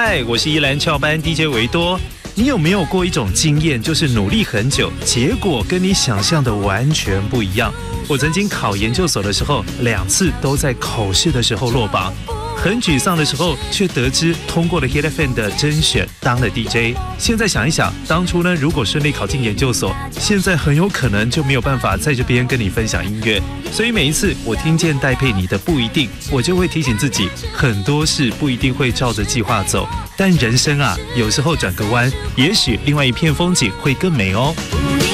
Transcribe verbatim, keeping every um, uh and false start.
嗨，我是宜兰翘班 D J 维多。你有没有过一种经验，就是努力很久，结果跟你想象的完全不一样？我曾经考研究所的时候，两次都在口试的时候落榜。很沮丧的时候，却得知通过了 Hit F M 的甄选，当了 D J。现在想一想，当初呢，如果顺利考进研究所，现在很有可能就没有办法在这边跟你分享音乐。所以每一次我听见戴佩妮的不一定，我就会提醒自己，很多事不一定会照着计划走，但人生啊，有时候转个弯，也许另外一片风景会更美哦。